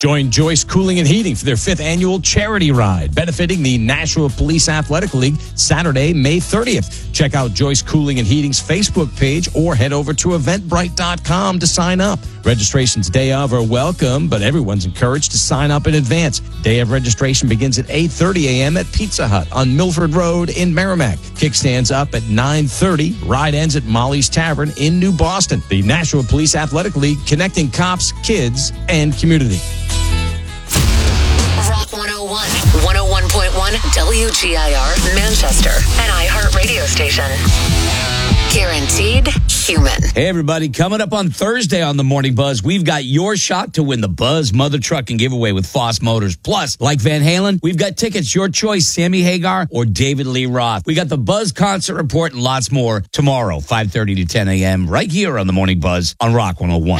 Join Joyce Cooling and Heating for their 5th annual charity ride, benefiting the Nashua Police Athletic League, Saturday, May 30th. Check out Joyce Cooling and Heating's Facebook page or head over to eventbrite.com to sign up. Registrations day of are welcome, but everyone's encouraged to sign up in advance. Day of registration begins at 8:30 a.m. at Pizza Hut on Milford Road in Merrimack. Kickstands up at 9:30. Ride ends at Molly's Tavern in New Boston. The Nashua Police Athletic League, connecting cops, kids, and community. Rock 101, 101.1 WGIR, Manchester, an iHeart radio station. Guaranteed human. Hey, everybody. Coming up on Thursday on the Morning Buzz, we've got your shot to win the Buzz Mother Trucking giveaway with Foss Motors. Plus, like Van Halen, we've got tickets, your choice, Sammy Hagar or David Lee Roth. We got the Buzz Concert Report and lots more tomorrow, 5:30 to 10 a.m. right here on the Morning Buzz on Rock 101.